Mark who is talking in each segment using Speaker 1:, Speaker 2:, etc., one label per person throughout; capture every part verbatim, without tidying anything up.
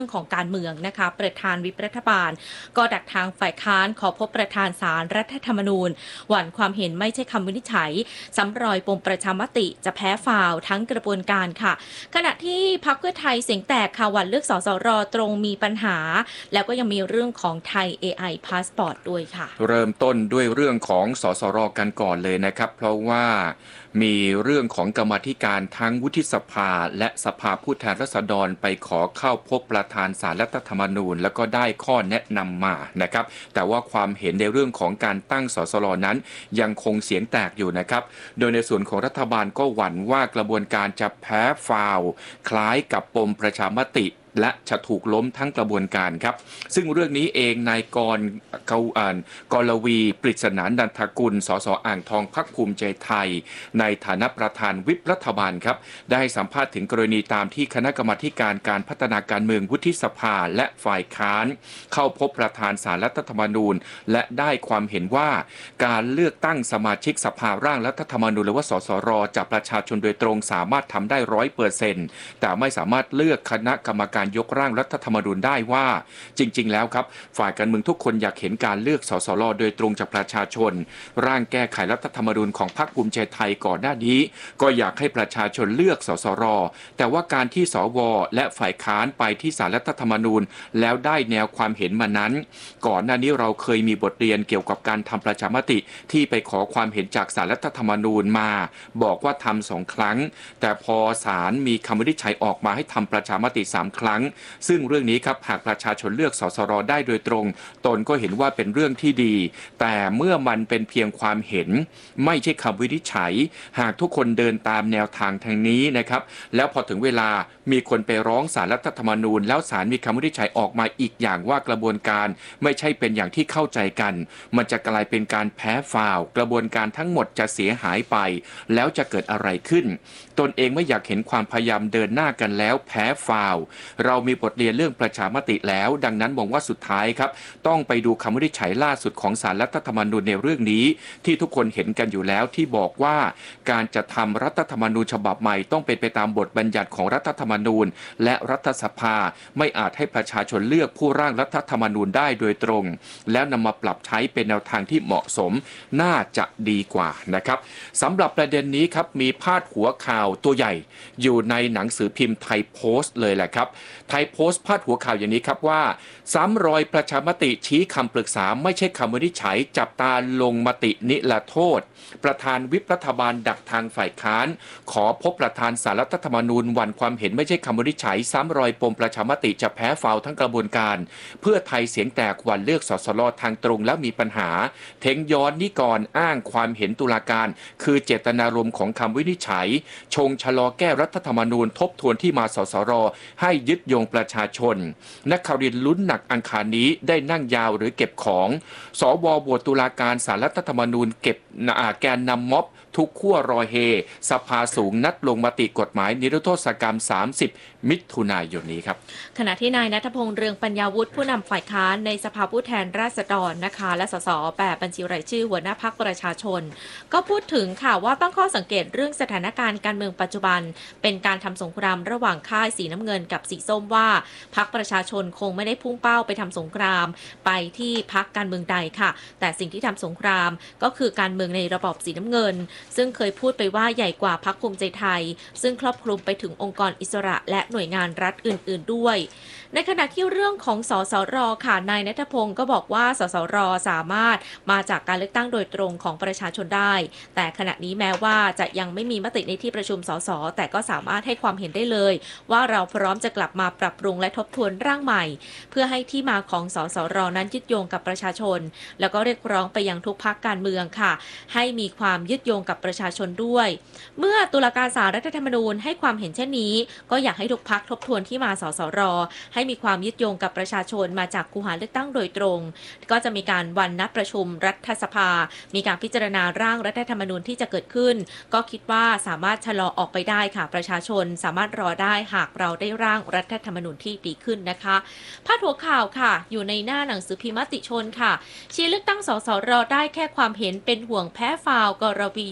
Speaker 1: ของการเมืองนะคะประธานวิปรัฐบาลก็ดักทางฝ่ายค้านขอพบประธานศาลรัฐธรรมนูญหวั่นความเห็นไม่ใช่คำวินิจฉัยซ้ำรอยปมประชามติจะแพ้ฝ่าวทั้งกระบวนการค่ะขณะที่พรรคเพื่อไทยเสียงแตกค่ะหวั่นเลือกสสรตรงมีปัญหาแล้วก็ยังมีเรื่องของไทย เอ ไอ Passport ด้วยค่ะ
Speaker 2: เริ่มต้นด้วยเรื่องของสสรกันก่อนเลยนะครับเพราะว่ามีเรื่องของกรรมาธิการทั้งวุฒิสภาและสภาผู้แทนราษฎรไปขอเข้าพบประธานศาลรัฐธรรมนูญแล้วก็ได้ข้อแนะนำมานะครับแต่ว่าความเห็นในเรื่องของการตั้งสสรนั้นยังคงเสียงแตกอยู่นะครับโดยในส่วนของรัฐบาลก็หวั่นว่ากระบวนการจะแพ้ฟาวคล้ายกับปมประชามติและจะถูกล้มทั้งกระบวนการครับซึ่งเรื่องนี้เองนายกรเกาอ่านกรวีปริศนานันทกุลสสอ่างทองพรรคภูมิใจไทยในฐานะประธานวิปรัฐบาลครับได้ให้สัมภาษณ์ถึงกรณีตามที่คณะกรรมาการการพัฒนาการเมืองวุฒิสภาและฝ่ายค้านเข้าพบประธานศาลรัฐธรรมนูญและได้ความเห็นว่าการเลือกตั้งสมาชิกสภาร่างรัฐธรรมนูญหรือว่าสสรจากประชาชนโดยตรงสามารถทำได้ร้อยเปอร์เซ็นต์แต่ไม่สามารถเลือกคณะกรรมการยกร่างรัฐธรรมนูญได้ว่าจริงๆแล้วครับฝ่ายการเมืองทุกคนอยากเห็นการเลือกสสรโดยตรงจากประชาชนร่างแก้ไขรัฐธรรมนูญของพรรคภูมิใจไทยก่อนหน้านี้ก็อยากให้ประชาชนเลือกสสรแต่ว่าการที่สวและฝ่ายค้านไปที่ศาลรัฐธรรมนูญแล้วได้แนวความเห็นมานั้นก่อนหน้านี้เราเคยมีบทเรียนเกี่ยวกับการทำประชามติที่ไปขอความเห็นจากศาลรัฐธรรมนูญมาบอกว่าทำสองครั้งแต่พอศาลมีคำวินิจฉัยออกมาให้ทำประชามติสามครั้งซึ่งเรื่องนี้ครับหากประชาชนเลือกสสรได้โดยตรงตนก็เห็นว่าเป็นเรื่องที่ดีแต่เมื่อมันเป็นเพียงความเห็นไม่ใช่คำวินิจฉัยหากทุกคนเดินตามแนวทางทางนี้นะครับแล้วพอถึงเวลามีคนไปร้องศาลรัฐธรรมนูญแล้วศาลมีคำวินิจฉัยออกมาอีกอย่างว่ากระบวนการไม่ใช่เป็นอย่างที่เข้าใจกันมันจะกลายเป็นการแพ้ฟาวกระบวนการทั้งหมดจะเสียหายไปแล้วจะเกิดอะไรขึ้นตนเองไม่อยากเห็นความพยายามเดินหน้ากันแล้วแพ้ฟาวเรามีบทเรียนเรื่องประชามติแล้วดังนั้นมองว่าสุดท้ายครับต้องไปดูคำวินิจฉัยล่าสุดของศาลรัฐธรรมนูญในเรื่องนี้ที่ทุกคนเห็นกันอยู่แล้วที่บอกว่าการจะทำรัฐธรรมนูญฉบับใหม่ต้องเป็นไปตามบทบัญญัติของรัฐธรรมนูญและรัฐสภาไม่อาจให้ประชาชนเลือกผู้ร่างรัฐธรรมนูญได้โดยตรงแล้วนำมาปรับใช้เป็นแนวทางที่เหมาะสมน่าจะดีกว่านะครับสำหรับประเด็นนี้ครับมีพาดหัวข่าวตัวใหญ่อยู่ในหนังสือพิมพ์ไทยโพสต์เลยแหละครับไทยโพสต์พาดหัวข่าวอย่างนี้ครับว่าซ้ำรอยประชามติชี้คำปรึกษาไม่ใช่คำวินิจฉัยจับตาลงมตินิรโทษประธานวิปรัฐบาลดักทางฝ่ายค้านขอพบประธานศาลรัฐธรรมนูญวันความเห็นไม่ใช่คำวินิจฉัยซ้ำรอยปมประชามติจะแพ้ฟาวทั้งกระบวนการเพื่อไทยเสียงแตกวันเลือกสสรทางตรงแล้วมีปัญหาเทงย้อนนิกรอ้างความเห็นตุลาการคือเจตนารมณ์ของคำวินิจฉัยชงชะลอแก้รัฐธรรมนูญทบทวนที่มาสสรให้ยึดโยงประชาชนนักข่าวดินลุ้นหนักอังคารนี้ได้นั่งยาวหรือเก็บของสวโหวตตุลาการศาลรัฐธรรมนูญเก็บแกนนำม็อบทุกขั้วรอเฮสภาสูงนัดลงมติกฎหมายนิรโทษกรรมสามสิบมิถุนายนนี้ครับ
Speaker 1: ขณะที่นายณัฐพงษ์เรืองปัญญาวุฒิผู้นำฝ่ายค้านในสภาผู้แทนราษฎรนะคะและสสแบบบัญชีรายชื่อหัวหน้าพรรคประชาชนก็พูดถึงค่ะว่าตั้งข้อสังเกตเรื่องสถานการณ์การเมืองปัจจุบันเป็นการทำสงครามระหว่างค่ายสีน้ำเงินกับสีส้มว่าพรรคประชาชนคงไม่ได้พุ่งเป้าไปทำสงครามไปที่พรรคการเมืองใดค่ะแต่สิ่งที่ทำสงครามก็คือการเมืองในระบอบสีน้ำเงินซึ่งเคยพูดไปว่าใหญ่กว่าพรรคภูมิใจไทยซึ่งครอบคลุมไปถึงองค์กรอิสระและหน่วยงานรัฐอื่นๆด้วยในขณะที่เรื่องของสสรค่ะนายณัฐพงศ์ก็บอกว่าสสรสามารถมาจากการเลือกตั้งโดยตรงของประชาชนได้แต่ขณะนี้แม้ว่าจะยังไม่มีมติในที่ประชุมสสแต่ก็สามารถให้ความเห็นได้เลยว่าเราพร้อมจะกลับมาปรับปรุงและทบทวนร่างใหม่เพื่อให้ที่มาของสสรนั้นยึดโยงกับประชาชนแล้วก็เรียกร้องไปยังทุกพรรคการเมืองค่ะให้มีความยึดโยงกับประชาชนด้วยเมื่อตุลาการศาลรัฐธรรมนูญให้ความเห็นเช่นนี้ก็อยากให้ทุกพรรคทบทวนที่มาสสรให้มีความยึดโยงกับประชาชนมาจากคูหาเลือกตั้งโดยตรงก็จะมีการวันนัดประชุมรัฐสภามีการพิจารณาร่างรัฐธรรมนูญที่จะเกิดขึ้นก็คิดว่าสามารถชะลอออกไปได้ค่ะประชาชนสามารถรอได้หากเราได้ร่างรัฐธรรมนูญที่ดีขึ้นนะคะพาดหัวข่าวค่ะอยู่ในหน้าหนังสือพิมพ์มติชนค่ะชี้เลือกตั้งสสรได้แค่ความเห็นเป็นห่วงแพ้ฟาวกรวียก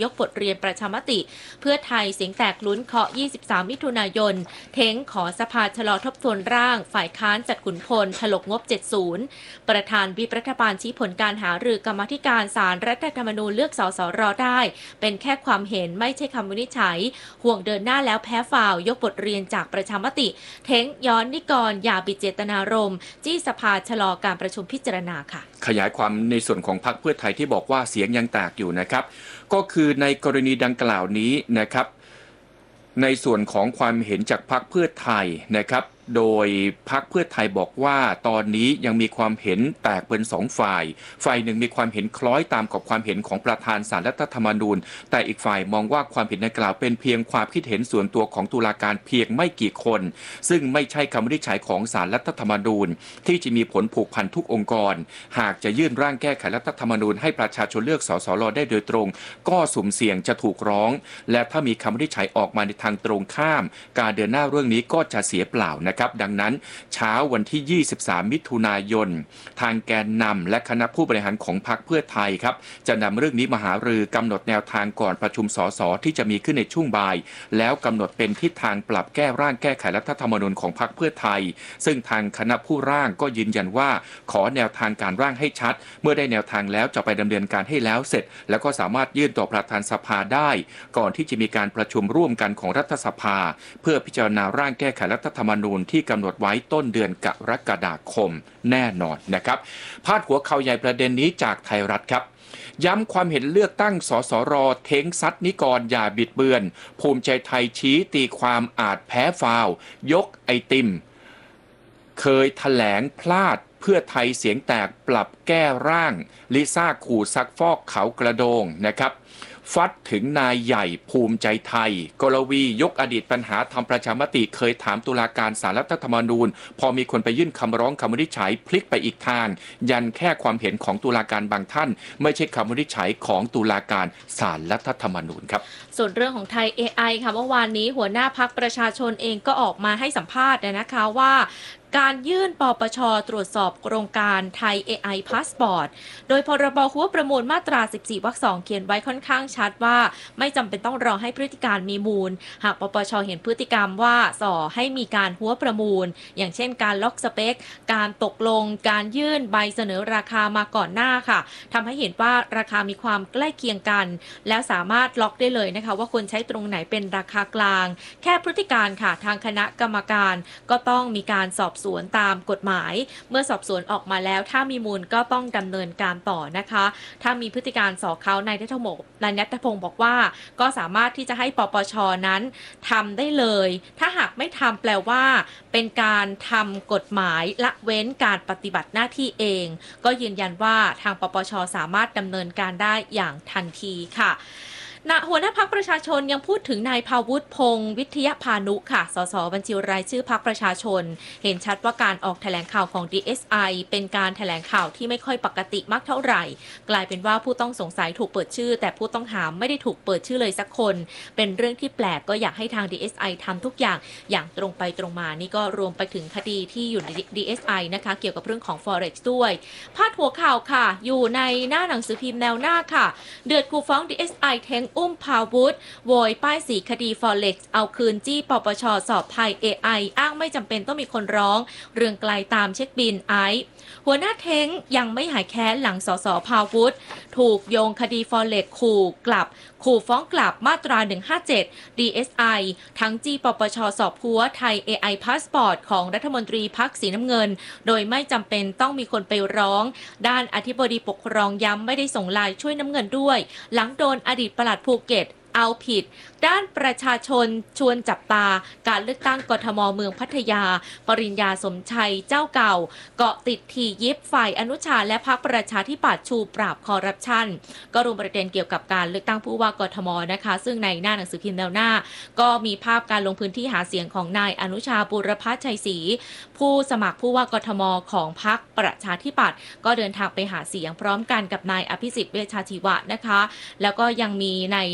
Speaker 1: กบทเรียนประชามติเพื่อไทยเสียงแตกลุ้นเคาะยี่สิบสามมิถุนายนเท้งขอสภาชะลอทบทวนร่างฝ่ายค้านจัดขุนพลถลกงบเจ็ดสิบประธานวิปรัฐบาลชี้ผลการหารือกรรมาธิการศาลรัฐธรรมนูญเลือกสสรได้เป็นแค่ความเห็นไม่ใช่คำวินิจฉัยห่วงเดินหน้าแล้วแพ้ฝ่าวยกบทเรียนจากประชามติเท้งย้อนนิกรอย่าบิดเจตนารมณ์จี้สภาชะลอการประชุมพิจารณาค่ะ
Speaker 2: ขยายความในส่วนของพรรคเพื่อไทยที่บอกว่าเสียงยังแตกอยู่นะครับก็คือในกรณีดังกล่าวนี้นะครับในส่วนของความเห็นจากพรรคเพื่อไทยนะครับโดยพรรคเพื่อไทยบอกว่าตอนนี้ยังมีความเห็นแตกเป็นสองฝ่ายฝ่ายหนึ่งมีความเห็นคล้อยตามกับความเห็นของประธานศาลรัฐธรรมนูญแต่อีกฝ่ายมองว่าความเห็นดังกล่าวเป็นเพียงความคิดเห็นส่วนตัวของตุลาการเพียงไม่กี่คนซึ่งไม่ใช่คำวินิจฉัยของศาลรัฐธรรมนูญที่จะมีผลผูกพันทุกองค์กรหากจะยื่นร่างแก้ไขรัฐธรรมนูญให้ประชาชนเลือกสสรได้โดยตรงก็สุ่มเสี่ยงจะถูกร้องและถ้ามีคำวินิจฉัยออกมาในทางตรงข้ามการเดินหน้าเรื่องนี้ก็จะเสียเปล่านะครับดังนั้นเช้าวันที่ยี่สิบสามมิถุนายนทางแกนนำและคณะผู้บริหารของพรรคเพื่อไทยครับจะนำเรื่องนี้มาหารือกำหนดแนวทางก่อนประชุมสสที่จะมีขึ้นในช่วงบ่ายแล้วกำหนดเป็นทิศทางปรับแก้ร่างแก้ไขรัฐธรรมนูญของพรรคเพื่อไทยซึ่งทางคณะผู้ร่างก็ยืนยันว่าขอแนวทางการร่างให้ชัดเมื่อได้แนวทางแล้วจะไปดำเนินการให้แล้วเสร็จแล้วก็สามารถยื่นต่อประธานสภาได้ก่อนที่จะมีการประชุมร่วมกันของรัฐสภาเพื่อพิจารณาร่างแก้ไขรัฐธรรมนูญที่กำหนดไว้ต้นเดือนกรกฎาคมแน่นอนนะครับพาดหัวข่าวใหญ่ประเด็นนี้จากไทยรัฐครับย้ำความเห็นเลือกตั้งสสรเท้งซัดนิกรอย่าบิดเบือนภูมิใจไทยชี้ตีความอาจแพ้ฟาวยกไอติมเคยแถลงพลาดเพื่อไทยเสียงแตกปรับแก้ร่างลิซ่าขู่ซักฟอกเขากระโดงนะครับฟัดถึงนายใหญ่ภูมิใจไทยกรวียกอดีตปัญหาทำประชามติเคยถามตุลาการศาลรัฐธรรมนูญพอมีคนไปยื่นคำร้องคำวินิจฉัยพลิกไปอีกทางยันแค่ความเห็นของตุลาการบางท่านไม่ใช่คำวินิจฉัยของตุลาการศาลรัฐธรรมนูญครับ
Speaker 1: ส่วนเรื่องของไทย เอ ไอ ค่ะเมื่อวานนี้หัวหน้าพรรคประชาชนเองก็ออกมาให้สัมภาษณ์นะคะว่าการยื่นปปช.ตรวจสอบโครงการไทย เอ ไอ พาสปอร์ตโดยพรบหัวประมูลมาตราสิบสี่วรรคสองเขียนไว้ค่อนข้างชัดว่าไม่จำเป็นต้องรอให้พฤติการมีมูลหากปปช.เห็นพฤติกรรมว่าส่อให้มีการหัวประมูลอย่างเช่นการล็อกสเปคการตกลงการยื่นใบเสนอราคามาก่อนหน้าค่ะทำให้เห็นว่าราคามีความใกล้เคียงกันแล้วสามารถล็อกได้เลยนะคะว่าควรใช้ตรงไหนเป็นราคากลางแค่พฤติการค่ะทางคณะกรรมการก็ต้องมีการสอบสวนตามกฎหมายเมื่อสอบสวนออกมาแล้วถ้ามีมูลก็ต้องดำเนินการต่อนะคะถ้ามีพฤติการส่อเขานายนัทพงศ์นายนัทพงศ์บอกว่าก็สามารถที่จะให้ปปช.นั้นทำได้เลยถ้าหากไม่ทำแปลว่าเป็นการทำกฎหมายละเว้นการปฏิบัติหน้าที่เองก็ยืนยันว่าทางปปช.สามารถดำเนินการได้อย่างทันทีค่ะณหัวหน้าพรรคประชาชนยังพูดถึงนายภาวุฒิพงศ์วิทยพานุค่ะสสบัญชีรายชื่อพรรคประชาชนเห็นชัดว่าการออกแถลงข่าวของ ดี เอส ไอ เป็นการแถลงข่าวที่ไม่ค่อยปกติมากเท่าไหร่กลายเป็นว่าผู้ต้องสงสัยถูกเปิดชื่อแต่ผู้ต้องหาไม่ได้ถูกเปิดชื่อเลยสักคนเป็นเรื่องที่แปลกก็อยากให้ทาง ดี เอส ไอ ทำทุกอย่างอย่างตรงไปตรงมานี่ก็รวมไปถึงคดีที่อยู่ใน ดี เอส ไอ นะคะเกี่ยวกับเรื่องของ Forex ด้วยพาดหัวข่าวค่ะอยู่ในหน้าหนังสือพิมพ์แนวหน้าค่ะเดือดกูฟ้อง ดี เอส ไอ เท้งอุ้มภาวุฒิโวยป้ายสีคดี Forex เอาคืนจี้ปปช.สอบไทย เอ ไอ อ้างไม่จำเป็นต้องมีคนร้องเรื่องไกลตามเช็คบินไอซ์หัวหน้าเท้งยังไม่หายแค้นหลังสสภาวุฒิถูกโยงคดี Forex ขู่กลับขู่ฟ้องกลับมาตราหนึ่งห้าเจ็ด ดี เอส ไอ ทั้งจี้ปปช.สอบหัวไทย เอ ไอ พาสปอร์ตของรัฐมนตรีพรรคสีน้ำเงินโดยไม่จำเป็นต้องมีคนไปร้องด้านอธิบดีปกครองย้ำไม่ได้ส่งลายช่วยน้ำเงินด้วยหลังโดนอดีตปลัดภูเก็ตเอาผิดด้านประชาชนชวนจับตาการเลือกตั้งกทมเมืองพัทยาปริญญาสมชัยเจ้าเก่าเกาะติดทียิบฝ่ายอนุชาและพรรคประชาธิปัตย์ชูปราบคอร์รัปชันก็รวมประเด็นเกี่ยวกับการเลือกตั้งผู้ว่ากทมนะคะซึ่งในหน้าหนังสือพิมพ์แนวหน้าก็มีภาพการลงพื้นที่หาเสียงของนายอนุชาบุรพชัยศรีผู้สมัครผู้ว่ากทมของพรรคประชาธิปัตย์ก็เดินทางไปหาเสียงพร้อมกันกับนายอภิสิทธิ์เวชชาชีวะนะคะแล้วก็ยังมีในหน้า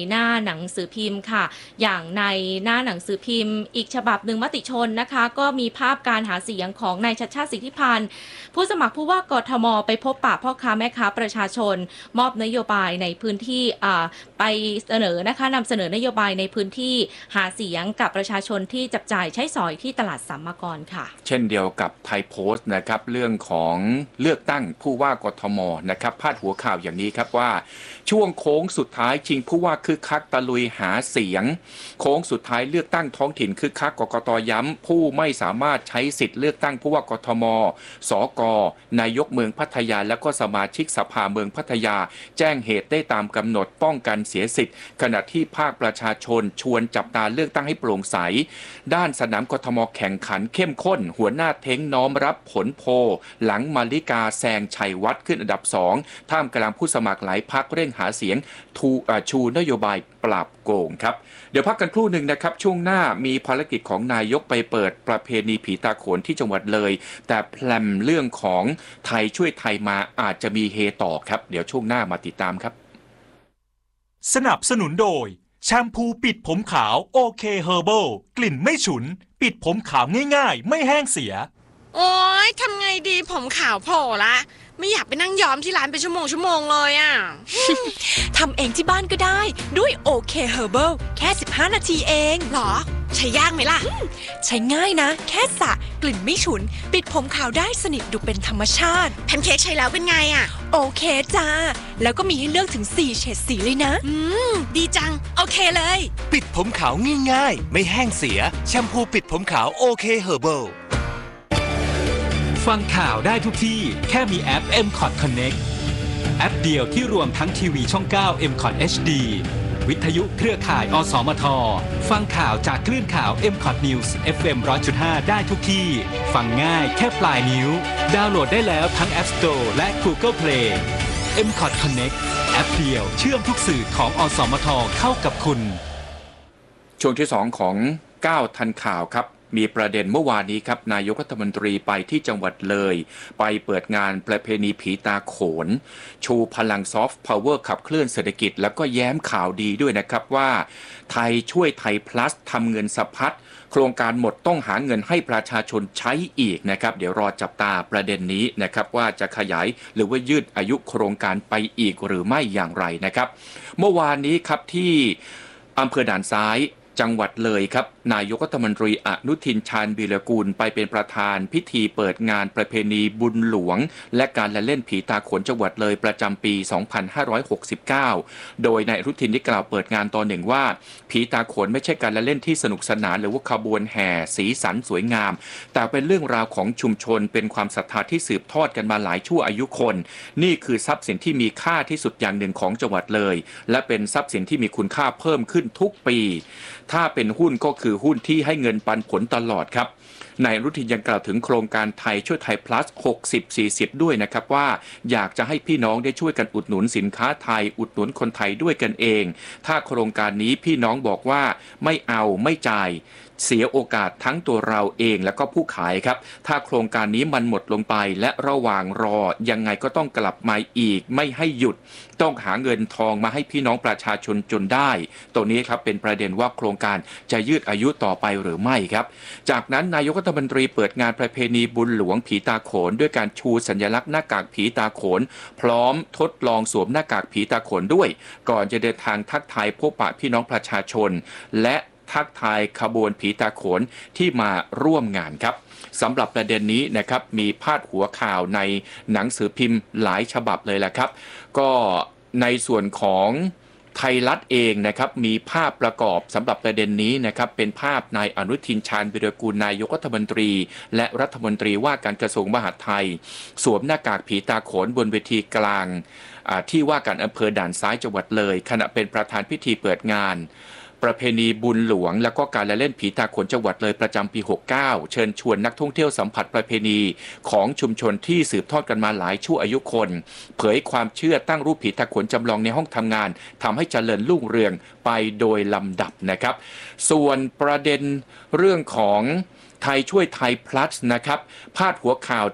Speaker 1: หนังสือพิมพ์ค่ะอย่างในหน้าหนังสือพิมพ์อีกฉบับหนึ่งมติชนนะคะก็มีภาพการหาเสียงของนายชัชชาติสิทธิพันธ์ผู้สมัครผู้ว่ากทมไปพบปะพ่อค้าแม่ค้าประชาชนมอบนโยบายในพื้นที่ไปเสนอนะคะนำเสนอนโยบายในพื้นที่หาเสียงกับประชาชนที่จับจ่ายใช้สอยที่ตลาดสัมมากรค่ะ
Speaker 2: เช่นเดียวกับไทยโพสต์นะครับเรื่องของเลือกตั้งผู้ว่ากทมนะครับพาดหัวข่าวอย่างนี้ครับว่าช่วงโค้งสุดท้ายชิงผู้ว่าคึกคักตะลุยหาเสียงโค้งสุดท้ายเลือกตั้งท้องถิ่นคึกคักกกตย้ำผู้ไม่สามารถใช้สิทธิ์เลือกตั้งผู้ว่ากทมสกนายกเมืองพัทยาและก็สมาชิกสภาเมืองพัทยาแจ้งเหตุได้ตามกำหนดป้องกันเสียสิทธิ์ขณะที่ภาคประชาชนชวนจับตาเลือกตั้งให้โปร่งใสด้านสนามกทมแข่งขันเข้มข้นหัวหน้าเท้งน้อมรับผลโพลหลังมาริกาแซงชัยวัฒน์ขึ้นอันดับสองท่ามกลางผู้สมัครหลายพรรคเร่งหาเสียงทูชูนโยบายปราบโกงครับเดี๋ยวพักกันครู่หนึ่งนะครับช่วงหน้ามีภารกิจของนายกไปเปิดประเพณีผีตาโขนที่จังหวัดเลยแต่แพลมเรื่องของไทยช่วยไทยมาอาจจะมีเฮต่อครับเดี๋ยวช่วงหน้ามาติดตามครับ
Speaker 3: สนับสนุนโดยแชมพูปิดผมขาวโอเคเฮอร์เบิลกลิ่นไม่ฉุนปิดผมขาวง่ายๆไม่แห้งเสีย
Speaker 4: โอ๊ยทำไงดีผมขาวโผล่ละไม่อยากไปนั่งย้อมที่ร้านเป็นชั่วโมงชั่วโมงเลยอ่ะ
Speaker 5: ทำเองที่บ้านก็ได้ด้วยโอเคเฮอร์เบิลแค่สิบห้านาทีเอง
Speaker 4: หรอใช้ยากไหมล่ะ
Speaker 5: ใช้ง่ายนะแค่สระกลิ่นไม่ฉุนปิดผมขาวได้สนิทดูเป็นธรรมชาติ
Speaker 4: แพนเค้กใช้แล้วเป็นไงอ่ะ
Speaker 5: โอเคจ้าแล้วก็มีให้เลือกถึงสี่เฉดสีเลยนะ
Speaker 4: อืมดีจังโอเคเลย
Speaker 6: ปิดผมขาวง่ายๆไม่แห้งเสียแชมพูปิดผมขาวโอเคเฮอร์เบิล
Speaker 3: ฟังข่าวได้ทุกที่แค่มีแอป เอ็ม คอท Connect แอปเดียวที่รวมทั้งทีวีช่อง เก้า เอ็ม คอท เอช ดี วิทยุเครือข่าย อสมท ฟังข่าวจากคลื่นข่าว เอ็ม คอท News เอฟ เอ็ม หนึ่งร้อยจุดห้า ได้ทุกที่ ฟังง่ายแค่ปลายนิ้ว ดาวน์โหลดได้แล้วทั้ง App Store และ Google Play เอ็ม คอท Connect แอปเดียวเชื่อมทุกสื่อของอสมทเข้ากับคุณ
Speaker 2: ช่วงที่สองของเก้าทันข่าวครับมีประเด็นเมื่อวานนี้ครับนายกรัฐมนตรีไปที่จังหวัดเลยไปเปิดงานประเพณีผีตาโขนชูพลังซอฟต์พาวเวอร์ขับเคลื่อนเศรษฐกิจแล้วก็แย้มข่าวดีด้วยนะครับว่าไทยช่วยไทย plus ทำเงินสะพัดโครงการหมดต้องหาเงินให้ประชาชนใช้อีกนะครับเดี๋ยวรอจับตาประเด็นนี้นะครับว่าจะขยายหรือว่ายืดอายุโครงการไปอีกหรือไม่อย่างไรนะครับเมื่อวานนี้ครับที่อำเภอด่านซ้ายจังหวัดเลยครับนายกรัฐมนตรีอนุทินชาญวีรกูลไปเป็นประธานพิธีเปิดงานประเพณีบุญหลวงและการละเล่นผีตาโขนจังหวัดเลยประจำปี สองพันห้าร้อยหกสิบเก้า โดยนายอนุทินได้กล่าวเปิดงานตอนหนึ่งว่าผีตาโขนไม่ใช่การละเล่นที่สนุกสนานหรือว่าขบวนแห่สีสันสวยงามแต่เป็นเรื่องราวของชุมชนเป็นความศรัทธาที่สืบทอดกันมาหลายชั่วอายุคนนี่คือทรัพย์สินที่มีค่าที่สุดอย่างหนึ่งของจังหวัดเลยและเป็นทรัพย์สินที่มีคุณค่าเพิ่มขึ้นทุกปีถ้าเป็นหุ้นก็คือหุ้นที่ให้เงินปันผลตลอดครับนายอนุทินยังกล่าวถึงโครงการไทยช่วยไทย plus หกสิบ สี่สิบ ด้วยนะครับว่าอยากจะให้พี่น้องได้ช่วยกันอุดหนุนสินค้าไทยอุดหนุนคนไทยด้วยกันเองถ้าโครงการนี้พี่น้องบอกว่าไม่เอาไม่จ่ายเสียโอกาสทั้งตัวเราเองและก็ผู้ขายครับถ้าโครงการนี้มันหมดลงไปและระหว่างรอยังไงก็ต้องกลับมาอีกไม่ให้หยุดต้องหาเงินทองมาให้พี่น้องประชาชนจนได้ตรงนี้ครับเป็นประเด็นว่าโครงการจะยืดอายุต่อไปหรือไม่ครับจากนั้นนายกรัฐมนตรีเปิดงานประเพณีบุญหลวงผีตาโขนด้วยการชูสัญลักษณ์หน้ากากผีตาโขนพร้อมทดลองสวมหน้ากากผีตาโขนด้วยก่อนจะเดินทางทักทายพบปะพี่น้องประชาชนและทักทายขบวนผีตาโขนที่มาร่วมงานครับสำหรับประเด็นนี้นะครับมีพาดหัวข่าวในหนังสือพิมพ์หลายฉบับเลยแหละครับก็ในส่วนของไทยรัฐเองนะครับมีภาพประกอบสำหรับประเด็นนี้นะครับเป็นภาพนายอนุทินชาญวีรกูลนายกรัฐมนตรีและรัฐมนตรีว่าการกระทรวงมหาดไทยสวมหน้ากากผีตาโขนบนเวทีกลางที่ว่าการอำเภอด่านซ้ายจังหวัดเลยขณะเป็นประธานพิธีเปิดงานประเพณีบุญหลวงและก็การละเล่นผีตาโขนจังหวัดเลยประจำปีหกสิบเก้าเชิญชวนนักท่องเที่ยวสัมผัสประเพณีของชุมชนที่สืบทอดกันมาหลายชั่วอายุคนเผยความเชื่อตั้งรูปผีตาโขนจำลองในห้องทำงานทำให้เจริญรุ่งเรืองไปโดยลำดับนะครับส่วนประเด็นเรื่องของไทยช่วยไทย plus นะครับพาดหัวข่าวจาก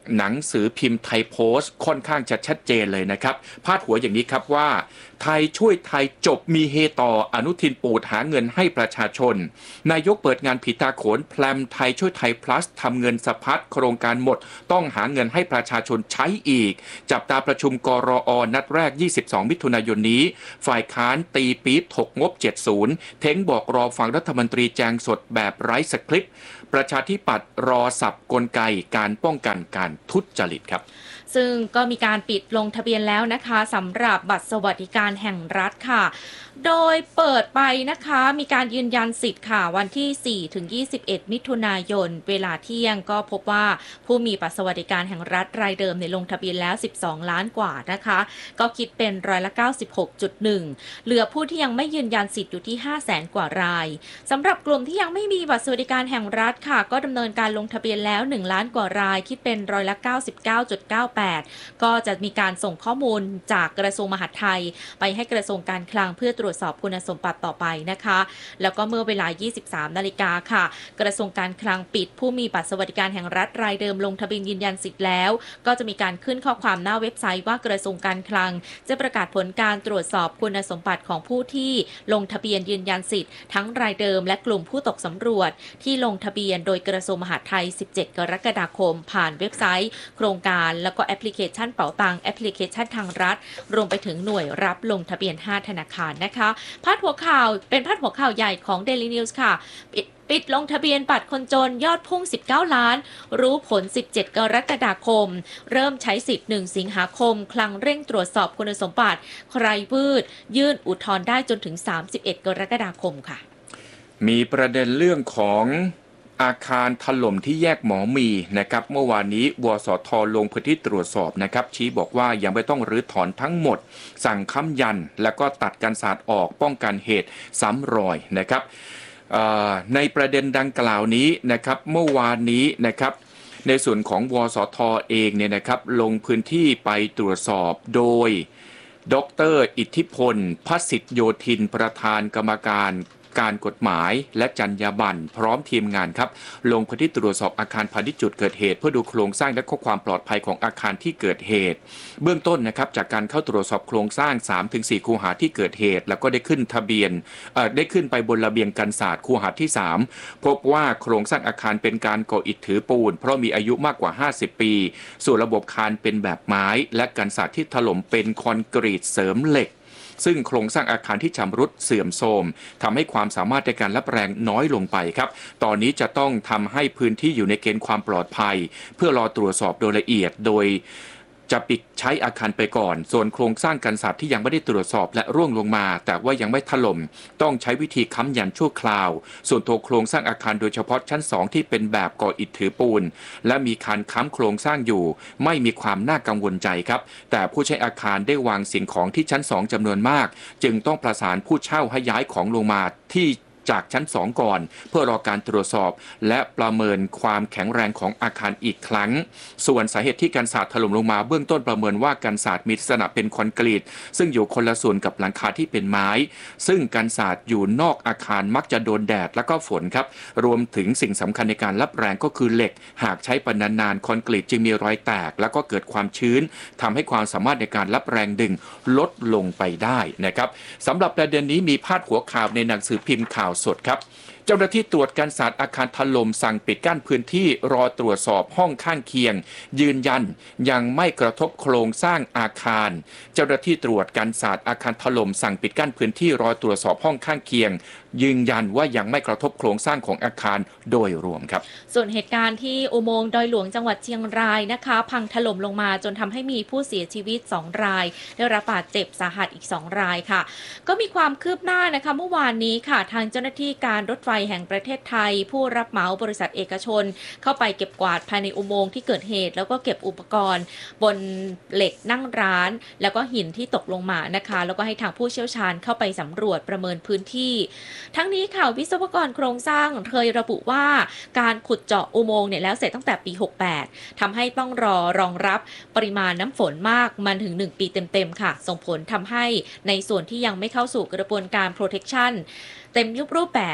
Speaker 2: หนังสือพิมพ์ไทยโพสต์ค่อนข้างจะชัดเจนเลยนะครับพาดหัวอย่างนี้ครับว่าไทยช่วยไทยจบมีเฮต่ออนุทินปูดหาเงินให้ประชาชนนายกเปิดงานผีตาโขนแพลมไทยช่วยไทย plus ทำเงินสะพัดโครงการหมดต้องหาเงินให้ประชาชนใช้อีกจับตาประชุมกรอนัดแรกยี่สิบสองมิถุนายนนี้ฝ่ายค้านตีปี๊บถกงบเจ็ดสิบเท้งบอกรอฟังรัฐมนตรีแจงสดแบบไร้สคริปต์ประชาธิปัตย์รอสับกลไกการป้องกันการทุจริตครับ
Speaker 1: ซึ่งก็มีการปิดลงทะเบียนแล้วนะคะสำหรับบัตรสวัสดิการแห่งรัฐค่ะโดยเปิดไปนะคะมีการยืนยันสิทธิ์ค่ะวันที่สี่ถึงยี่สิบเอ็ดมิถุนายนเวลาเที่ยงก็พบว่าผู้มีบัตรสวัสดิการแห่งรัฐรายเดิมในลงทะเบียนแล้วสิบสองล้านกว่านะคะก็คิดเป็นร้อยละ เก้าสิบหกจุดหนึ่ง เหลือผู้ที่ยังไม่ยืนยันสิทธิ์อยู่ที่ห้าแสนกว่ารายสำหรับกลุ่มที่ยังไม่มีบัตรสวัสดิการแห่งรัฐค่ะก็ดำเนินการลงทะเบียนแล้วหนึ่งล้านกว่ารายคิดเป็นร้อยละ เก้าสิบเก้าจุดเก้าแปด ก็จะมีการส่งข้อมูลจากกระทรวงมหาดไทยไปให้กระทรวงการคลังเพื่อตรวจสอบคุณสมบัติต่อไปนะคะแล้วก็เมื่อเวลา ยี่สิบสามนาฬิกาค่ะกระทรวงการคลังปิดผู้มีบัตรสวัสดิการแห่งรัฐรายเดิมลงทะเบียนยืนยันสิทธิ์แล้วก็จะมีการขึ้นข้อความหน้าเว็บไซต์ว่ากระทรวงการคลังจะประกาศผลการตรวจสอบคุณสมบัติของผู้ที่ลงทะเบียนยืนยันสิทธิ์ทั้งรายเดิมและกลุ่มผู้ตกสำรวจที่ลงทะเบียนโดยกระทรวงมหาดไทยสิบเจ็ดกรกฎาคมผ่านเว็บไซต์โครงการแล้วก็แอปพลิเคชันเป๋าตังแอปพลิเคชันทางรัฐรวมไปถึงหน่วยรับลงทะเบียนห้าธนาคารนะคะพาดหัวข่าวเป็นพาดหัวข่าวใหญ่ของ Daily News ค่ะปิดปิดลงทะเบียนบัตรคนจนยอดพุ่งสิบเก้าล้านรู้ผลสิบเจ็ดกรกฎาคมเริ่มใช้สิทธิ์หนึ่งสิงหาคมคลังเร่งตรวจสอบคุณสมบัติใครวืดยื่นอุทธรณ์ได้จนถึงสามสิบเอ็ดกรกฎาคมค่ะ
Speaker 2: มีประเด็นเรื่องของอาคารถล่มที่แยกหมอมีนะครับเมื่อวานนี้วสทลงพื้นที่ตรวจสอบนะครับชี้บอกว่ายังไม่ต้องรื้อถอนทั้งหมดสั่งค้ำยันแล้วก็ตัดกันศาสตร์ออกป้องกันเหตุซ้ำรอยนะครับในประเด็นดังกล่าวนี้นะครับเมื่อวานนี้นะครับในส่วนของวสทเองเนี่ยนะครับลงพื้นที่ไปตรวจสอบโดยดร.อิทธิพลพสิทธิโยธินประธานกรรมการการกฎหมายและจรรยาบรรณพร้อมทีมงานครับลงพื้นที่ตรวจสอบอาคารพาณิชย์จุดเกิดเหตุเพื่อดูโครงสร้างและข้อความปลอดภัยของอาคารที่เกิดเหตุเบื้องต้นนะครับจากการเข้าตรวจสอบโครงสร้าง สามถึงสี่ คูหาที่เกิดเหตุแล้วก็ได้ขึ้นทะเบียนเอ่อได้ขึ้นไปบนระเบียงกันศาสตร์คูหาที่สามพบว่าโครงสร้างอาคารเป็นการก่ออิฐถือปูนเพราะมีอายุมากกว่าห้าสิบปีส่วนระบบคานเป็นแบบไม้และกันศาสตร์ที่ถล่มเป็นคอนกรีตเสริมเหล็กซึ่งโครงสร้างอาคารที่ชำรุดเสื่อมโทรมทำให้ความสามารถในการรับแรงน้อยลงไปครับตอนนี้จะต้องทำให้พื้นที่อยู่ในเกณฑ์ความปลอดภัยเพื่อรอตรวจสอบโดยละเอียดโดยจะปิดใช้อาคารไปก่อนส่วนโครงสร้างกันศาสตร์ที่ยังไม่ได้ตรวจสอบและร่วงลงมาแต่ว่ายังไม่ถล่มต้องใช้วิธีค้ำยันชั่วคราวส่วนตัวโครงสร้างอาคารโดยเฉพาะชั้นสองที่เป็นแบบก่ออิฐถือปูนและมีคานค้ำโครงสร้างอยู่ไม่มีความน่ากังวลใจครับแต่ผู้ใช้อาคารได้วางสิ่งของที่ชั้นสองจำนวนมากจึงต้องประสานผู้เช่าให้ย้ายของลงมาที่จากชั้นสองก่อนเพื่อรอการตรวจสอบและประเมินความแข็งแรงของอาคารอีกครั้งส่วนสาเหตุที่กันศาสตร์ถล่มลงมาเบื้องต้นประเมินว่ากันศาสตร์มีลักษณะเป็นคอนกรีตซึ่งอยู่คนละส่วนกับหลังคาที่เป็นไม้ซึ่งกันศาสตร์อยู่นอกอาคารมักจะโดนแดดและก็ฝนครับรวมถึงสิ่งสำคัญในการรับแรงก็คือเหล็กหากใช้ไปนานๆคอนกรีตจึงมีรอยแตกแล้วก็เกิดความชื้นทำให้ความสามารถในการรับแรงดึงลดลงไปได้นะครับสำหรับประเด็นนี้มีพาดหัวข่าวในหนังสือพิมพ์ข่าวสดครับเจ้าหน้าที่ตรวจการศาสตร์อาคารถล่มสั่งปิดกั้นพื้นที่รอตรวจสอบห้องข้างเคียงยืนยันยังไม่กระทบโครงสร้างอาคารเจ้าหน้าที่ตรวจการศาสตร์อาคารถล่มสั่งปิดกั้นพื้นที่รอตรวจสอบห้องข้างเคียงยืนยันว่ายังไม่กระทบโครงสร้างของอาคารโดยรวมครับ
Speaker 1: ส่วนเหตุการณ์ที่อุโมงค์ดอยหลวงจังหวัดเชียงรายนะคะพังถล่มลงมาจนทำให้มีผู้เสียชีวิตสองรายได้รับบาดเจ็บสาหัสอีกสองรายค่ะก็มีความคืบหน้านะคะเมื่อวานนี้ค่ะทางเจ้าหน้าที่การรถไฟแห่งประเทศไทยผู้รับเหมาบริษัทเอกชนเข้าไปเก็บกวาดภายในอุโมงค์ที่เกิดเหตุแล้วก็เก็บอุปกรณ์บนเหล็กนั่งร้านแล้วก็หินที่ตกลงมานะคะแล้วก็ให้ทางผู้เชี่ยวชาญเข้าไปสำรวจประเมินพื้นที่ทั้งนี้ค่ะวิศวกรโครงสร้างเคยระบุว่าการขุดเจาะอุโมงค์เนี่ยแล้วเสร็จตั้งแต่ปีหกสิบแปดทำให้ต้องรอรองรับปริมาณน้ำฝนมากมันถึงหนึ่งปีเต็มๆค่ะส่งผลทำให้ในส่วนที่ยังไม่เข้าสู่กระบวนการ protection เต็มรูปแบบถูกโจ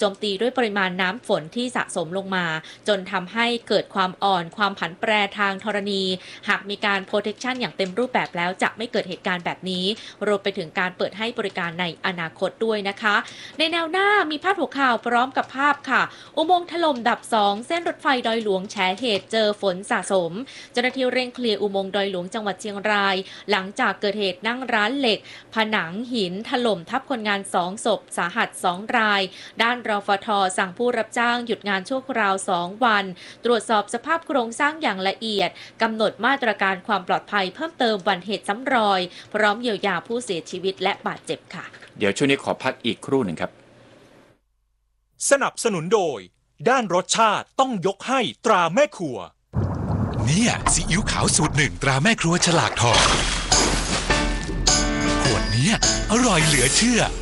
Speaker 1: มตีด้วยปริมาณน้ำฝนที่สะสมลงมาจนทำให้เกิดความอ่อนความผันแปรทางธรณีหากมีการโปรเทคชันอย่างเต็มรูปแบบแล้วจะไม่เกิดเหตุการณ์แบบนี้รวมไปถึงการเปิดให้บริการในอนาคตด้วยนะคะในแนวหน้ามีพาดหัวข่าวพร้อมกับภาพค่ะอุโมงค์ถล่มดับสองเส้นรถไฟดอยหลวงแฉเหตุเจอฝนสะสมเจ้าหน้าที่เร่งเคลียร์อุโมงค์ดอยหลวงจังหวัดเชียงรายหลังจากเกิดเหตุนั่งร้านเหล็กผนังหินถล่มทับคนงานสองศพสาหัสสองรายด้านรฟท.สั่งผู้รับจ้างหยุดงานชั่วคราวสองวันตรวจสอบสภาพโครงสร้างอย่างละเอียดกำหนดมาตรการความปลอดภัยเพิ่มเติมวันเหตุซ้ำรอยพร้อมเยียวยาผู้เสียชีวิตและบาดเจ็บค่ะ
Speaker 2: เดี๋ยวช่วงนี้ขอพักอีกครู่หนึ่งครับ
Speaker 7: สนับสนุนโดยด้านรสชาติต้องยกให้ตราแม่ครัว
Speaker 6: เนี่ยซีอิ๊วขาวสูตรหนึ่งตราแม่ครัวฉลากทองขวดเนี้ยอร่อยเหลือเชื่อ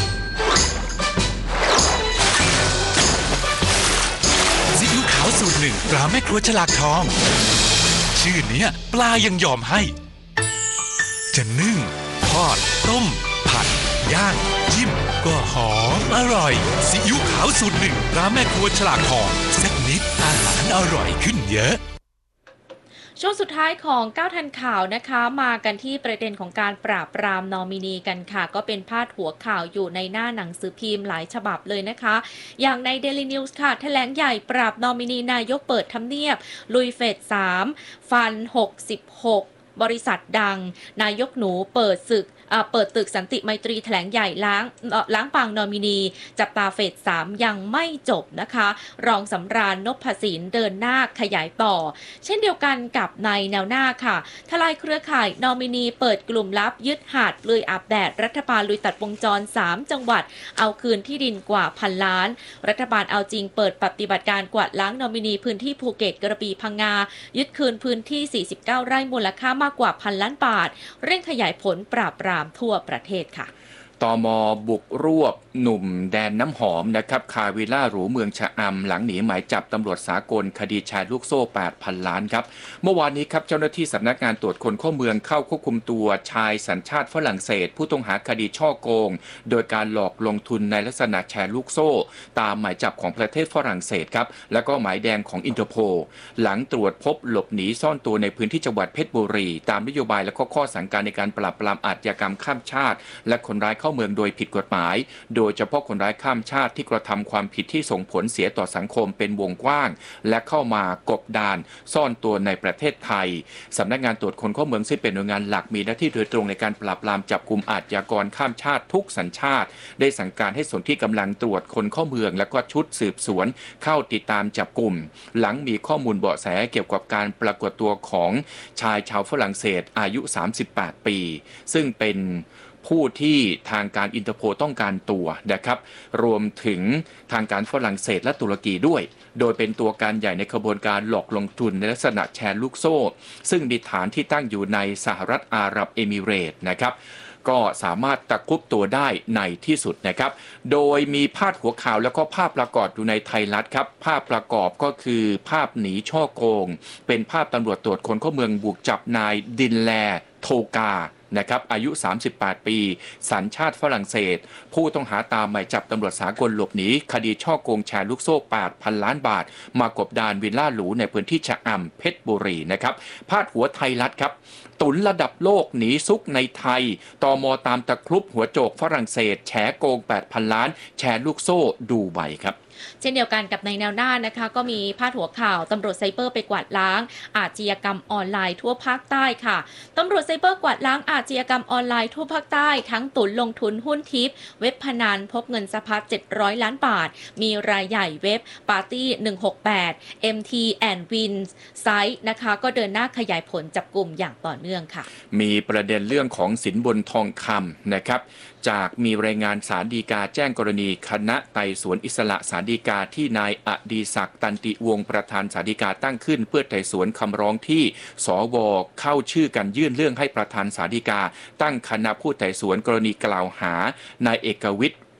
Speaker 6: ซีอิ๊วขาวสูตรหนึ่งตราแม่ครัวฉลากทองชื่อเนี้ยปลายังยอมให้จะนึ่งทอดต้มผัดย่างจิ้มก็หอมอร่อยซีอิ๊วขาวสูตรหนึ่งตราแม่ครัวฉลากทองสักนิดอาหารอร่อยขึ้นเยอะ
Speaker 1: ช่วงสุดท้ายของเก้าทันข่าวนะคะมากันที่ประเด็นของการปราบปรามนอมินีกันค่ะก็เป็นพาดหัวข่าวอยู่ในหน้าหนังสือพิมพ์หลายฉบับเลยนะคะอย่างใน Daily News ค่ะแถลงใหญ่ปราบนอมินีนายกเปิดทำเนียบลุยเฟสสามฟันหกสิบหกบริษัทดังนายกหนูเปิดศึกเปิดตึกสันติไมตรีแถลงใหญ่ล้างล้างปางนอมินีจับตาเฟสสามยังไม่จบนะคะรองสำราญนพสินเดินหน้าขยายต่อเช่นเดียวกันกับในแนวหน้าค่ะทลายเครือข่ายนอมินีเปิดกลุ่มลับยึดหาดเปลือยอาบแดดรัฐบาลลุยตัดวงจรสามจังหวัดเอาคืนที่ดินกว่าพันล้านรัฐบาลเอาจริงเปิดปฏิบัติการกวาดล้างนอมินีพื้นที่ภูเก็ตกระบี่พังงายึดคืนพื้นที่สี่สิบเก้าไร่มูลค่ามากกว่าพันล้านบาทเร่งขยายผลปราบปรามทั่วประเทศค่ะ
Speaker 2: ตม.บุกรวบหนุ่มแดนน้ำหอมนะครับคาวิลล่าหรูเมืองชะอำหลังหนีหมายจับตำรวจสากลคดีแชร์ลูกโซ่ แปดพัน ล้านครับเมื่อวานนี้ครับเจ้าหน้าที่สำนักงานตรวจคนเข้าเมืองเข้าควบคุมตัวชายสัญชาติฝรั่งเศสผู้ต้องหาคดีช่อโกงโดยการหลอกลงทุนในลักษณะแชร์ลูกโซ่ตามหมายจับของประเทศฝรั่งเศสครับแล้วก็หมายแดงของอินเตอร์โพลหลังตรวจพบหลบหนีซ่อนตัวในพื้นที่จังหวัดเพชรบุรีตามนโยบายและข้อสั่งการในการปราบปรามอาชญากรรมข้ามชาติและคนร้ายเข้าเมืองโดยผิดกฎหมายโดยเฉพาะคนร้ายข้ามชาติที่กระทำความผิดที่ส่งผลเสียต่อสังคมเป็นวงกว้างและเข้ามากบดานซ่อนตัวในประเทศไทยสำนักงานตรวจคนเข้าเมืองซึ่งเป็นหน่วยงานหลักมีหน้าที่โดยตรงในการปราบปรามจับกุมอาชญากรข้ามชาติทุกสัญชาติได้สั่งการให้ส่วนที่กำลังตรวจคนเข้าเมืองและก็ชุดสืบสวนเข้าติดตามจับกุมหลังมีข้อมูลเบาะแสเกี่ยวกับการปรากฏตัวของชายชาวฝรั่งเศสอายุสามสิบแปดปีซึ่งเป็นผู้ที่ทางการอินเตอร์โพลต้องการตัวนะครับรวมถึงทางการฝรั่งเศสและตุรกีด้วยโดยเป็นตัวการใหญ่ในขบวนการหลอกลงทุนในลักษณะแชร์ลูกโซ่ซึ่งมีฐานที่ตั้งอยู่ในสหรัฐอาหรับเอมิเรตส์นะครับก็สามารถตะคุบตัวได้ในที่สุดนะครับโดยมีพาดหัวข่าวแล้วก็ภาพประกอบอยู่ในไทยรัฐครับภาพประกอบก็คือภาพหนีช่อโกงเป็นภาพตำรวจตรวจคนเข้าเมืองบุกจับนายดินแลโทกานะครับอายุสามสิบแปดปีสัญชาติฝรั่งเศสผู้ต้องหาตามหมายจับตำรวจสากลหลบหนีคดีช่อโกงแชร์ลูกโซ่ แปดพัน ล้านบาทมากบดานวิลล่าหรูในพื้นที่ชะอำเพชรบุรีนะครับพาดหัวไทยรัฐครับตุนระดับโลกหนีซุกในไทยตม.ตามตะครุบหัวโจกฝรั่งเศสแฉโกง แปดพัน ล้านแชร์ลูกโซ่ดูไบครับ
Speaker 1: เช่นเดียวกันกับในแนวหน้านะคะก็มีพาดหัวข่าวตำรวจไซเบอร์ไปกวาดล้างอาชญากรรมออนไลน์ทั่วภาคใต้ค่ะตำรวจไซเบอร์กวาดล้างอาชญากรรมออนไลน์ทั่วภาคใต้ทั้งตุนลงทุนหุ้นทิปเว็บพนันพบเงินสะพัดเจ็ดร้อยล้านบาทมีรายใหญ่เว็บปาร์ตี้หนึ่งหกแปด เอ็ม ที แอนด์ Wins ไซต์นะคะก็เดินหน้าขยายผลจับกลุ่มอย่างต่อเนื่องค่ะ
Speaker 2: มีประเด็นเรื่องของสินบนทองคำนะครับจากมีรายงานศาลฎีกาแจ้งกรณีคณะไต่สวนอิสระศาลฎีกาที่นายอดีศักดิ์ตันติวงศ์ประธานศาลฎีกาตั้งขึ้นเพื่อไต่สวนคำร้องที่สวเข้าชื่อกันยื่นเรื่องให้ประธานศาลฎีกาตั้งคณะผู้ไต่สวนกรณีกล่าวหานายเอกวิทย์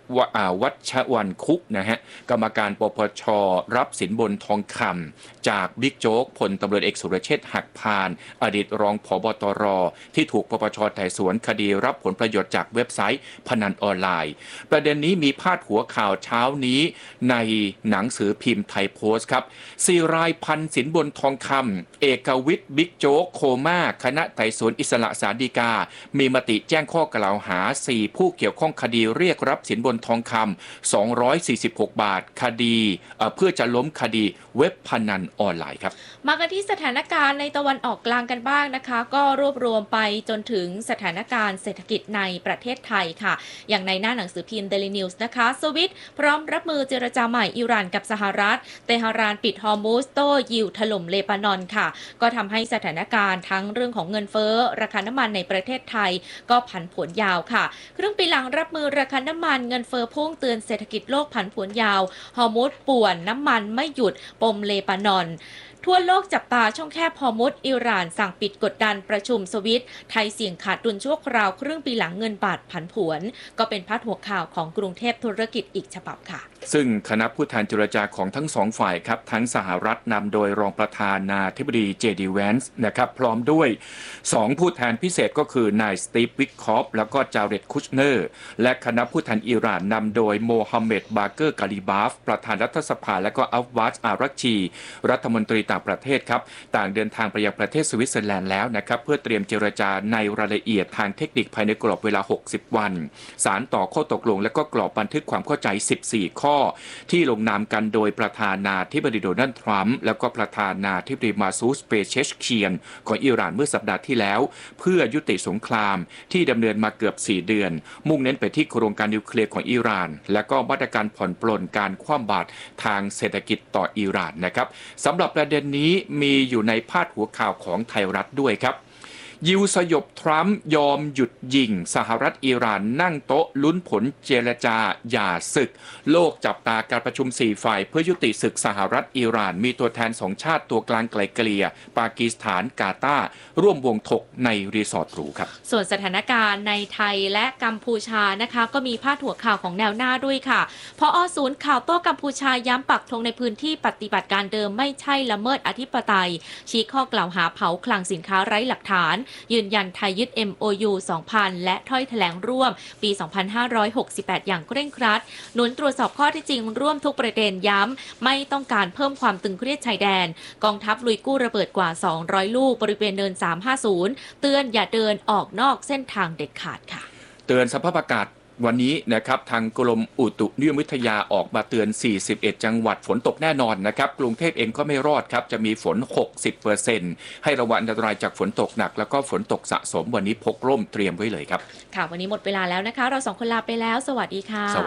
Speaker 2: ววัชวันคุกนะฮะกรรมการปปชรับสินบนทองคำจากบิ๊กโจ๊กพลตำรวจเอกสุรเชษฐ์หักพานอดีตรองผบตรที่ถูกปปชไต่สวนคดีรับผลประโยชน์จากเว็บไซต์พนันออนไลน์ประเด็นนี้มีพาดหัวข่าวเช้านี้ในหนังสือพิมพ์ไทยโพสต์ครับสี่รายพันสินบนทองคำเอกวิทย์บิ๊กโจ๊กโคม่าคณะไต่สวนอิสระศาลฎีกามีมติแจ้งข้อกล่าวหาสี่ผู้เกี่ยวข้องคดีเรียกรับสินบนทองคำสองร้อยสี่สิบหกบาทคดีเอ่อเพื่อจะล้มคดีเว็บพนันออนไลน์ครับ
Speaker 1: มากันที่สถานการณ์ในตะวันออกกลางกันบ้างนะคะก็รวบรวมไปจนถึงสถานการณ์เศรษฐกิจในประเทศไทยค่ะอย่างในหน้าหนังสือพิมพ์ Daily News นะคะสวิตพร้อมรับมือเจรจาใหม่อิหร่านกับสหรัฐเตหะรานปิดฮอร์มุซโต้ยิวถล่มเลบานอนค่ะก็ทำให้สถานการณ์ทั้งเรื่องของเงินเฟ้อราคาน้ำมันในประเทศไทยก็ผันผวนยาวค่ะครึ่งปีหลังรับมือราคาน้ำมันเงินเฟ้อพุ่งเตือนเศรษฐกิจโลกผันผวนยาวฮอร์มุซป่วนน้ำมันไม่หยุดปมเลบานอนทั่วโลกจับตาช่องแคบฮอร์มุซอิหร่านสั่งปิดกดดันประชุมสวิตไทยเสี่ยงขาดดุลชั่วคราวครึ่งปีหลังเงินบาทผันผวนก็เป็นพาดหัวข่าวของกรุงเทพธุรกิจอีกฉบับค่ะ
Speaker 2: ซึ่งคณะผู้แทนเจรจาของทั้งสองฝ่ายครับทั้งสหรัฐนำโดยรองประธานาธิบดีเจดีแวนส์นะครับพร้อมด้วยสองผู้แทนพิเศษก็คือนายสตีฟวิกคอฟแล้วก็จาเรดคุชเนอร์และคณะผู้แทนอิหร่านนำโดยโมฮัมเหม็ดบาเกอร์กาลิบาฟประธานรัฐสภาและก็อัฟวัตอารักชีรัฐมนตรีต่างประเทศครับต่างเดินทางไปยังประเทศสวิตเซอร์แลนด์แล้วนะครับเพื่อเตรียมเจรจาในรายละเอียดทางเทคนิคภายในกรอบเวลาหกสิบวันสารต่อข้อตกลงและก็กรอบบันทึกความเข้าใจสิบสี่ข้อที่ลงนามกันโดยประธานาธิบดีโดนัลด์ทรัมป์แล้วก็ประธานาธิบดีมาซูสเปเชชเคียนของอิหร่านเมื่อสัปดาห์ที่แล้วเพื่อยุติสงครามที่ดำเนินมาเกือบสี่เดือนมุ่งเน้นไปที่โครงการนิวเคลียร์ของอิหร่านและก็มาตรการผ่อนปลนการคว่ำบาตรทางเศรษฐกิจต่ออิหร่านนะครับสำหรับประเด็นนี้มีอยู่ในพาดหัวข่าวของไทยรัฐด้วยครับยิวสยบทรัมป์ยอมหยุดยิงสหรัฐอิหร่านนั่งโต๊ะลุ้นผลเจรจาหย่าศึกโลกจับตาการประชุมสี่ฝ่ายเพื่อยุติศึกสหรัฐอิหร่านมีตัวแทนสองชาติตัวกลางไกลเกลี่ยปากีสถานกาตาร์ร่วมวงถกในรีสอร์ทหรูครับ
Speaker 1: ส่วนสถานการณ์ในไทยและกัมพูชานะคะก็มีพาดหัวข่าวของแนวหน้าด้วยค่ะพอศูนย์ข่าวโต้กัมพูชาย้ำปักธงในพื้นที่ปฏิบัติการเดิมไม่ใช่ละเมิดอธิปไตยชี้ข้อกล่าวหาเผาคลังสินค้าไร้หลักฐานยืนยันไทยยึด เอ็ม โอ ยู สองพัน และถ้อยแถลงร่วมปี สองพันห้าร้อยหกสิบแปด อย่างเคร่งครัดหนุนตรวจสอบข้อเท็จจริงร่วมทุกประเด็นย้ำไม่ต้องการเพิ่มความตึงเครียดชายแดนกองทัพลุยกู้ระเบิดกว่าสองร้อยลูกบริเวณเนินสามห้าศูนย์เตือนอย่าเดินออกนอกเส้นทางเด็ดขาดค่ะ
Speaker 2: เตือนสภาพอากาศวันนี้นะครับทางกรมอุตุนิยมวิทยาออกมาเตือนสี่สิบเอ็ดจังหวัดฝนตกแน่นอนนะครับกรุงเทพเองก็ไม่รอดครับจะมีฝน หกสิบเปอร์เซ็นต์ ให้ระวังอันตรายจากฝนตกหนักแล้วก็ฝนตกสะสมวันนี้พกร่มเตรียมไว้เลยครับ
Speaker 1: ค่ะวันนี้หมดเวลาแล้วนะคะเราสองคนลาไปแล้วสวัสดีค่ะ